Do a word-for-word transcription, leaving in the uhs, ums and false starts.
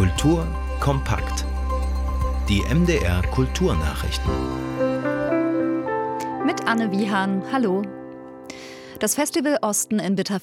Kultur kompakt. Die M D R Kulturnachrichten. Mit Anne Wiehan, hallo. Das Festival Osten in Bitterfeld